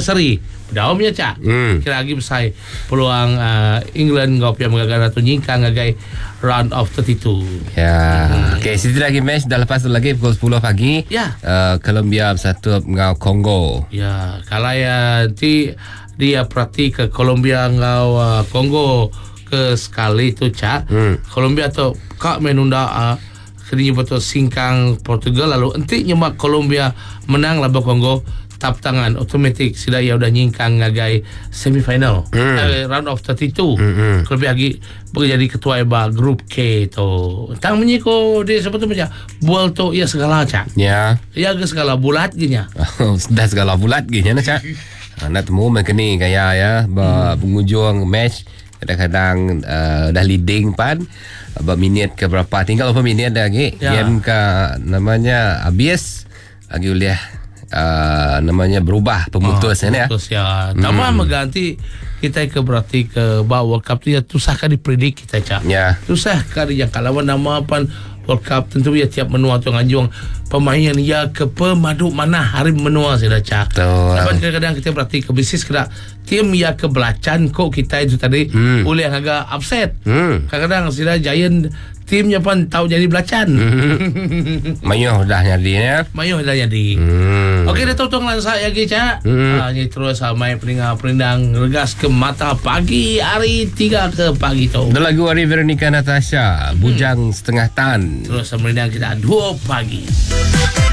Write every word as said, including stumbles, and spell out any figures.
seri daumnya cak hmm. kira lagi besar peluang uh, England ngau pia mengagal atau nyingkang ngagai round of thirty two. Ya. Hmm. Okey, situ lagi match dah lepas tu lagi pukul sepuluh pagi. Ya. Uh, Colombia bersatu ngau Kongo. Ya, kalau ya ti dia perhati ke Colombia ngau uh, Kongo ke sekali tu cak. Hmm. Colombia tu kak menunda uh, kini betul singkang Portugal lalu enti nyemak Colombia menang lawan Kongo tap tangan otomatik sudah ia udah nyingkang ngagai semifinal mm. uh, round of thirty two. Mm-hmm. Kalau lagi jadi ketua ba grup K tu tang menyiko dia seperti macam bual tu ia segala cak ya ia ke segala bulat ginya sudah segala bulat ginya nak cak nak temu mengkini kaya ya ba mm. penghujung match kadang-kadang uh, dah leading pan berapa minit ke berapa tinggal berapa minit lagi ya. Game ke namanya habis lagi uliah uh, namanya berubah pemutus oh, ya pemutus ya tambah hmm. mengganti kita ke berarti ke bawa World Cup tu ya susah kan dipredik kita cak ya susah kan yang kalau nama pan World Cup tentu ya tiap menua tu nganjung pemain yang ya ke pemadu mana hari menua sudah cak tapi kadang-kadang kita berarti ke bisnis kena tim ya ke belacan kok kita itu tadi hmm. oleh agak upset hmm. kadang-kadang sudah Giant timnya pun tahu jadi belacan hmm. mayuh dah jadi ya mayuh dah jadi hmm. okey dah totong lansa ya cak hmm. ah, ni terus samai peninggal perindang regas ke mata pagi hari tiga ke pagi tu ada lagu hari Veronica Natasha bujang hmm. setengah tan terus merindang kita dua pagi.